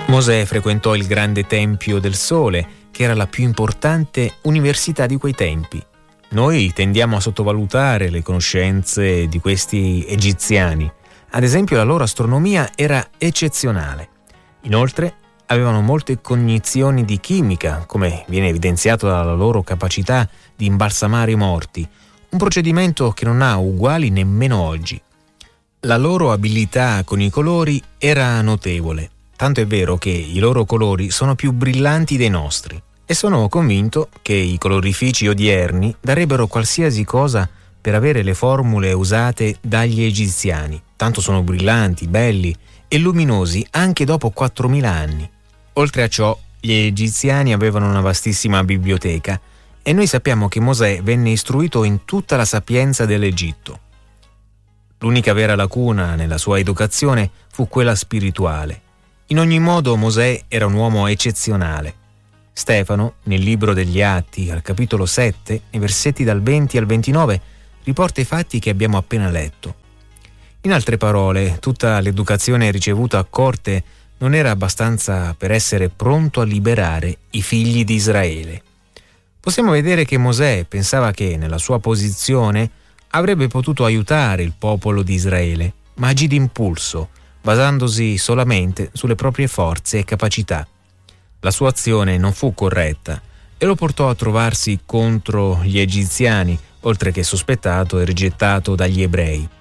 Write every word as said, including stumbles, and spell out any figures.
Mosè frequentò il grande Tempio del Sole, che era la più importante università di quei tempi. Noi tendiamo a sottovalutare le conoscenze di questi egiziani. Ad esempio, la loro astronomia era eccezionale. Inoltre, avevano molte cognizioni di chimica, come viene evidenziato dalla loro capacità di imbalsamare i morti, un procedimento che non ha uguali nemmeno oggi. La loro abilità con i colori era notevole. Tanto è vero che i loro colori sono più brillanti dei nostri e sono convinto che i colorifici odierni darebbero qualsiasi cosa per avere le formule usate dagli egiziani. Tanto sono brillanti, belli e luminosi anche dopo quattromila anni. Oltre a ciò, gli egiziani avevano una vastissima biblioteca e noi sappiamo che Mosè venne istruito in tutta la sapienza dell'Egitto. L'unica vera lacuna nella sua educazione fu quella spirituale. In ogni modo Mosè era un uomo eccezionale. Stefano, nel libro degli Atti, al capitolo sette, nei versetti dal venti al ventinove, riporta i fatti che abbiamo appena letto. In altre parole, tutta l'educazione ricevuta a corte non era abbastanza per essere pronto a liberare i figli di Israele. Possiamo vedere che Mosè pensava che, nella sua posizione, avrebbe potuto aiutare il popolo di Israele, ma agì d'impulso, basandosi solamente sulle proprie forze e capacità. La sua azione non fu corretta e lo portò a trovarsi contro gli egiziani, oltre che sospettato e rigettato dagli ebrei.